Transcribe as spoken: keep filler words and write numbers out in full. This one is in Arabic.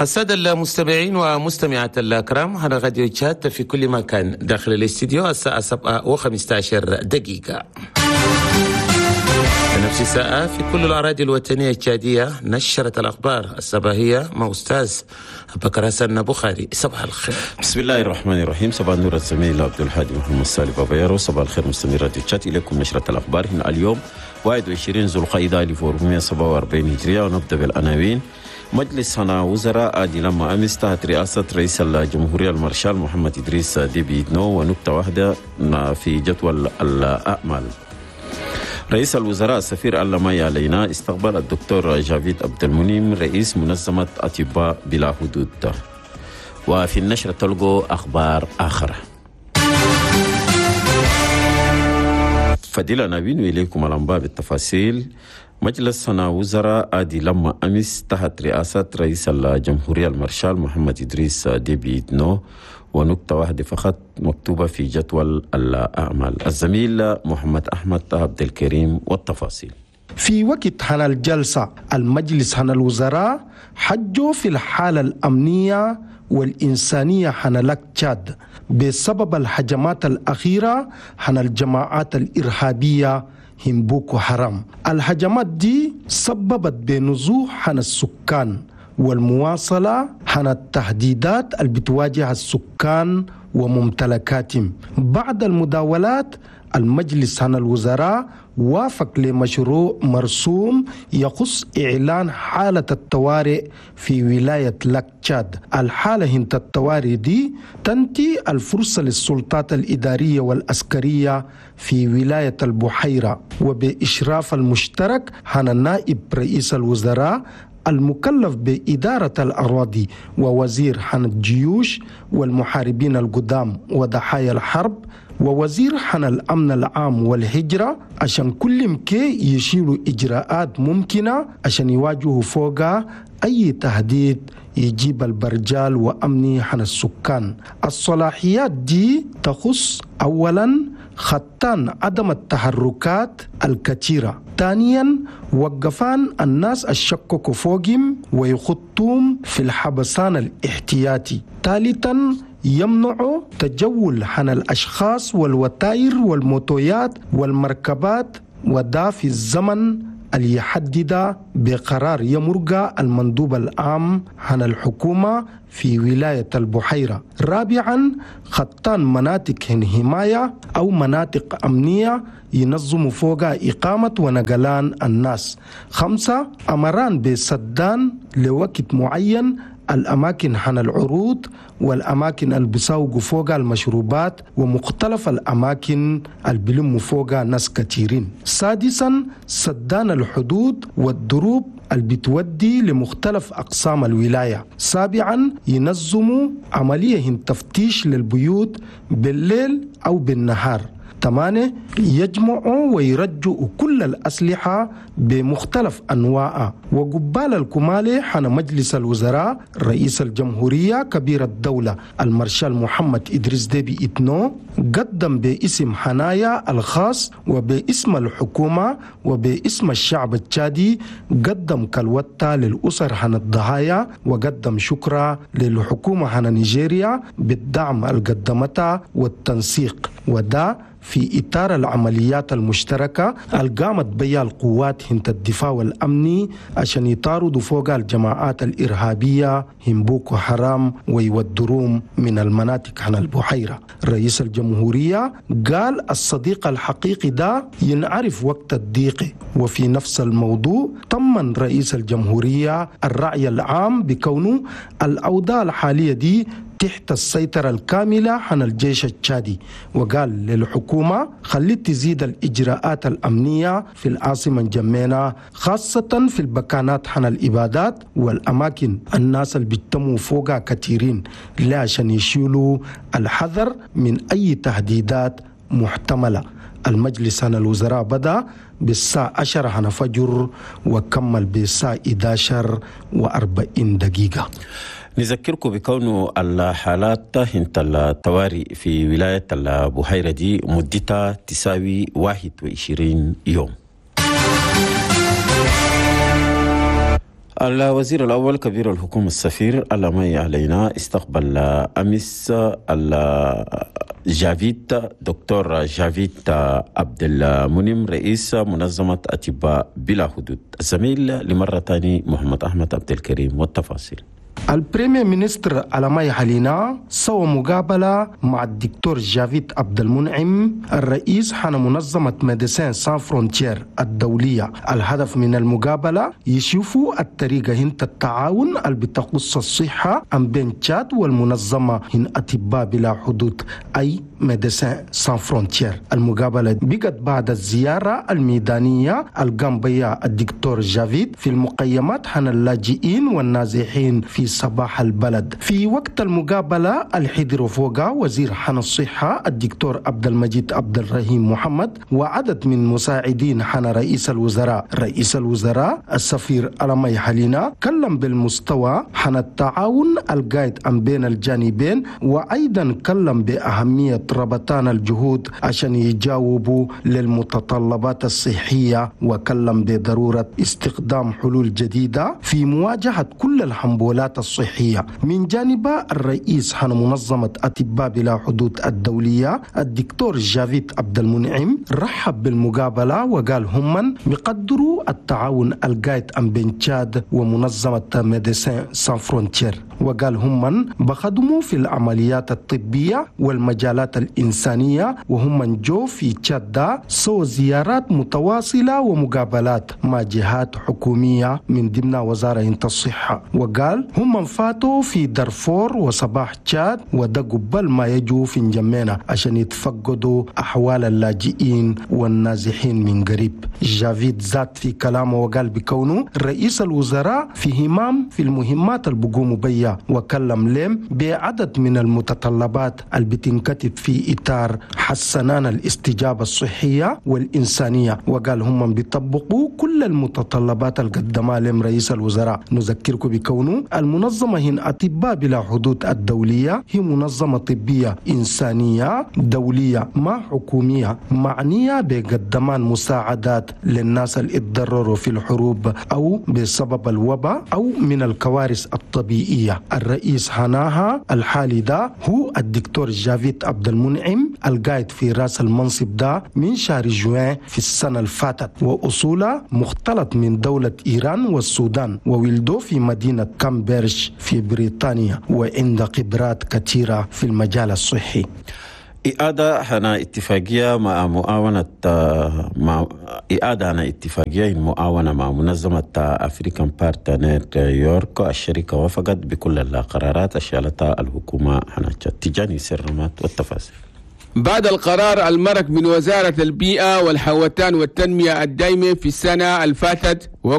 السادة المستمعين ومستمعات الأكرام، هذا راديو تشات في كل مكان داخل الاستديو. الساعة سبعة وخمسة عشر دقيقة. في نفس الساعة في كل الأراضي الوطنية التشادية نشرت الأخبار الصباحية مع أستاذ بكر حسن بخاري. صباح الخير. بسم الله الرحمن الرحيم. صباح النور الزميل عبد الحادي محمد صالح بابيرو. صباح الخير مستمعي راديو تشات، إليكم نشرة الأخبار هنا اليوم واحد وعشرين ذو القعدة ألف وأربعمائة وسبعة وأربعين هجرية. ونبدأ بالعناوين. مجلس هنا وزراء آدي لما أمس تحت رئاسة رئيس الجمهورية المارشال محمد إدريس ديبي إتنو. ونكتة واحدة في جدول الأعمال. رئيس الوزراء السفير اللمي علينا استقبل الدكتور جافيد عبد المنعم رئيس منظمة أطباء بلا حدود. وفي النشر تلقوا أخبار آخر. فضيلة نبين إليكم الأنباء بالتفاصيل. مجلس هنا وزراء آدي لما أمس تحت رئاسة رئيس الجمهورية المارشال محمد إدريس ديبي إتنو. ونكتة واحدة فقط مكتوبة في جدول الأعمال. الزميل محمد أحمد عبد الكريم والتفاصيل. في وقت هنا الجلسة المجلس هنا الوزراء حجوا في الحالة الأمنية والإنسانية هنا لك تشاد بسبب الهجمات الأخيرة هنا الجماعات الإرهابية هم بوكو حرام. الهجمات دي سببت بنزوح هنا السكان والمواصلة عن التهديدات اللي بتواجه السكان وممتلكاتهم. بعد المداولات المجلس عن الوزراء وافق لمشروع مرسوم يخص إعلان حالة الطوارئ في ولاية لاك تشاد. الحالة هنت الطوارئ دي تنتي الفرصة للسلطات الإدارية والعسكرية في ولاية البحيرة وبإشراف المشترك عن النائب رئيس الوزراء المكلف بإدارة الأراضي ووزير عن الجيوش والمحاربين القدام وضحايا الحرب ووزير عن الأمن العام والهجرة عشان كل مكي يشيلوا إجراءات ممكنة عشان يواجهوا فوقها أي تهديد يجيب البرجال وأمني عن السكان. الصلاحيات دي تخص أولاً خطان عدم التحركات الكثيرة، ثانياً وقفان الناس الشككوا فوقهم ويخطوهم في الحبسان الاحتياطي، ثالثاً يمنعوا تجول عن الأشخاص والوتائر والموتويات والمركبات، وده في الزمن اللي يحدد بقرار يمرق المندوب العام عن الحكومة في ولاية البحيرة. رابعاً خطان مناطق حماية أو مناطق أمنية ينظموا فوقها إقامة ونقلان الناس. خمسة أمران بسدان لوقت معين الأماكن عن العروض والأماكن اللي بيسوقوا فوقها المشروبات ومختلف الأماكن اللي بيلموا فوقها ناس كثيرين. سادساً سدان الحدود والدروب اللي بتودي لمختلف أقسام الولاية. سابعاً ينظموا عملية تفتيش للبيوت بالليل أو بالنهار. ثمانية يجمعوا ويرجعوا كل الأسلحة بمختلف أنواعها. وقبال الكمالة حان مجلس الوزراء رئيس الجمهورية كبير الدولة المارشال محمد إدريس ديبي إتنو قدم باسم حنايا الخاص وباسم الحكومة وباسم الشعب التشادي قدم كالوتة للأسر عن الضحايا، وقدم شكرا للحكومة عن نيجيريا بالدعم القدمتها والتنسيق، وده في إطار العمليات المشتركة القامت بها القوات هنت الدفاع والأمني عشان يطاردوا فوق الجماعات الإرهابية هم بوكو حرام ويودروهم من المناطق عن البحيرة. رئيس الجمهورية قال الصديق الحقيقي ده ينعرف وقت الضيق. وفي نفس الموضوع طمن رئيس الجمهورية الرأي العام بكونه الأوضاع الحالية دي تحت السيطرة الكاملة عن الجيش التشادي، وقال للحكومة خلت تزيد الإجراءات الأمنية في العاصمة جمينة خاصة في البكانات عن الإبادات والأماكن الناس اللي بيتموا فوقها كثيرين لا عشان يشيلوا الحذر من أي تهديدات محتملة. المجلس عن الوزراء بدأ بالساعة عشرة عن فجر وكمل بالساعة إحدى عشرة وأربعين دقيقة. نذكركم بكون الحالات هنت الطوارئ في ولاية البحيرة دي مدتها تساوي واحد وعشرين يوم. الوزير الأول كبير الحكومة السفير الأمي علينا استقبل أمس جافيت دكتور جافيت عبد المنعم رئيس منظمة أطباء بلا حدود. الزميل لمرة ثانية محمد أحمد عبد الكريم والتفاصيل. البريمير مينستر ألماي حلينا سوى مقابلة مع الدكتور جافيت عبد المنعم الرئيس حان منظمة ميديسين سان فرونتير الدولية. الهدف من المقابلة يشوفوا الطريقة هنت التعاون اللي بتخص الصحة عن بين تشاد والمنظمة هن أطباء بلا حدود أي ميديسين سان فرونتير. المقابلة بقت بعد الزيارة الميدانية القام بها الدكتور جافيت في المقيمات حان اللاجئين والنازحين في صباح البلد. في وقت المقابلة الحضر فوقا وزير حان الصحة الدكتور عبد المجيد عبد الرحيم محمد وعدد من مساعدين حان رئيس الوزراء. رئيس الوزراء السفير ألماي حلينا كلم بالمستوى حان التعاون القائد عن بين الجانبين، وأيضا كلم بأهمية ربطان الجهود عشان يجاوبوا للمتطلبات الصحية، وكلم بضرورة استخدام حلول جديدة في مواجهة كل الحنبولات الصحية. من جانب الرئيس حان منظمة أطباء بلا حدود الدولية الدكتور جافيت عبد المنعم رحب بالمقابلة وقال هم بيقدروا التعاون القائد عن بين تشاد ومنظمة ميديسين سان فرونتير، وقال هم بخدموا في العمليات الطبية والمجالات الإنسانية، وهم جو في تشاد سو زيارات متواصلة ومقابلات مع جهات حكومية من ضمن وزارة الصحة. وقال هم فاتوا في دارفور وصباح تشاد وده قبل ما يجوا في نجمينا عشان يتفقدوا أحوال اللاجئين والنازحين من قريب. جافيت زاد في كلامه وقال بكونه رئيس الوزراء في همام في المهمات البقوم بيا، وكلم لهم بعدد من المتطلبات اللي بتنكتب في إطار حسنان الاستجابة الصحية والإنسانية، وقال هم بيطبقوا كل المتطلبات اللي قدمها لهم رئيس الوزراء. نذكركم بكونه المنظمة هن أطباء بلا حدود الدولية هي منظمة طبية إنسانية دولية ما حكومية معنية بقدمان مساعدات للناس اللي اتضرروا في الحروب أو بسبب الوباء أو من الكوارث الطبيعية. الرئيس حناها الحالي ده هو الدكتور جافيت عبد المنعم القائد في راس المنصب ده من شهر جوان في السنة الفاتت، وأصوله مختلط من دولة إيران والسودان، وولده في مدينة كامبرج في بريطانيا، وعنده خبرات كثيرة في المجال الصحي. إعادة هنا اتفاقية مع معاونة مع إعادة هنا اتفاقية معاونة مع منظمة أفريكان بارتنر يورك. الشركة وافقت بكل القرارات الشالتها الحكومة هنا. تجاني سرمات والتفاصيل. بعد القرار المرك من وزارة البيئة والحوتان والتنمية الدائمة في السنة الفاتت